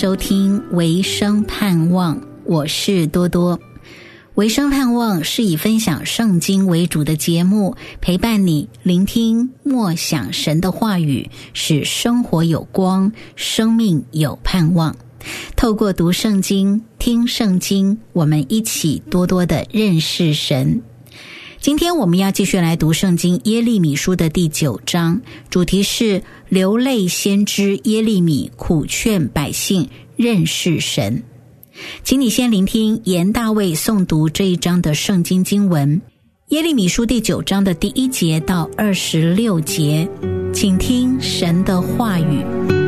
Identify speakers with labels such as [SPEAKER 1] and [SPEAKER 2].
[SPEAKER 1] 收听维生盼望，我是多多。维生盼望是以分享圣经为主的节目，陪伴你聆听默想神的话语，使生活有光，生命有盼望。透过读圣经、听圣经，我们一起多多的认识神。今天我们要继续来读圣经耶利米书的第9章，主题是流泪先知耶利米苦劝百姓认识神。请你先聆听严大卫诵读这一章的圣经经文，耶利米书第9章的第1节到26节，请听神的话语。